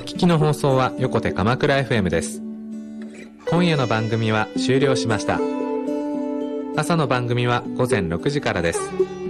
聞きの放送は横手鎌倉 FM です。今夜の番組は終了しました。朝の番組は午前6時からです。